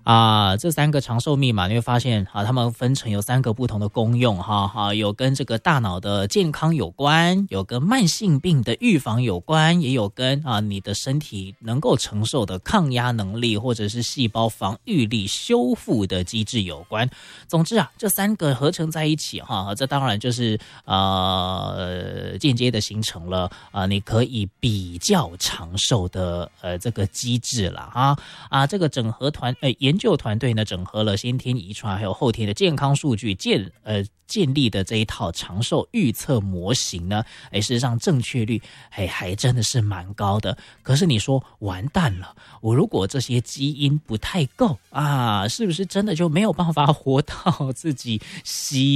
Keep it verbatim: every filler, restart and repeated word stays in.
啊、呃，这三个长寿密码你会发现啊，它们分成有三个不同的功用哈哈、啊，有跟这个大脑的健康有关，有跟慢性病的预防有关，也有跟啊你的身体能够承受的抗压能力或者是细胞防御力修复的机制有关。总之啊，这三个合成在一起哈，这当然就是呃间接的形成了啊、呃，你可以比较长寿的呃这个机制了哈啊，这个整合团呃研究团队呢，整合了先天遗传还有后天的健康数据建呃。建立的这一套长寿预测模型呢，哎，事实上正确率哎还真的是蛮高的。可是你说完蛋了，我如果这些基因不太够啊，是不是真的就没有办法活到自己希